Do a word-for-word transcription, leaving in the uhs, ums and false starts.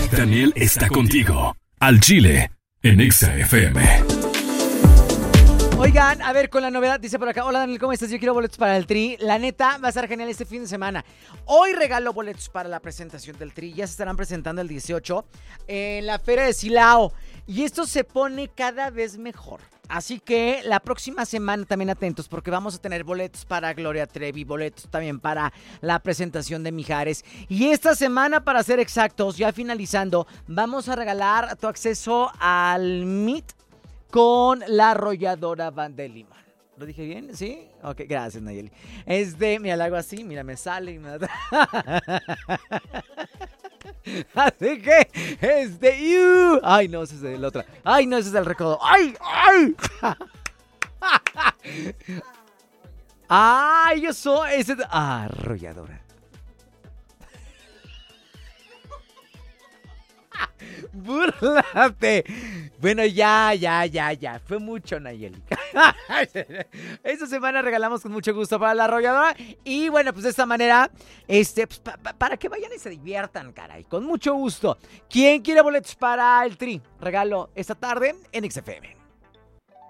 Daniel está contigo. Al Chile, en Exa F M. Oigan, a ver, con la novedad, dice por acá, hola Daniel, ¿cómo estás? Yo quiero boletos para el Tri. La neta, va a estar genial este fin de semana. Hoy regalo boletos para la presentación del Tri. Ya se estarán presentando el dieciocho en la Feria de Silao. Y esto se pone cada vez mejor. Así que la próxima semana también atentos, porque vamos a tener boletos para Gloria Trevi, boletos también para la presentación de Mijares. Y esta semana, para ser exactos, ya finalizando, vamos a regalar tu acceso al Meet con la arrolladora Van de Lima. ¿Lo dije bien? ¿Sí? Ok, gracias, Nayeli. Este, mira, lo hago así, mira, me sale y me... Así que, este, ¡iu! Ay, no, ese es el otro. Ay, no, ese es el recodo. ¡Ay, ay! Ay, yo soy ese... Ah, arrolladora. ¡Búrlate! Bueno, ya, ya, ya, ya. Fue mucho, Nayeli. Esta semana regalamos con mucho gusto para la arrolladora. Y bueno, pues de esta manera, este, pues, pa, pa, para que vayan y se diviertan, caray. Con mucho gusto. ¿Quién quiere boletos para el Tri? Regalo esta tarde en X F M.